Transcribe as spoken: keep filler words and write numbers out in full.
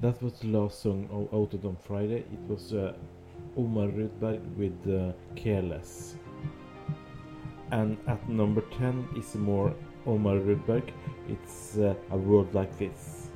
That was the last song o- out on Friday. It was uh, Omar Rudberg with uh, Careless. And at number ten is more Omar Rudberg. It's uh, A World Like This.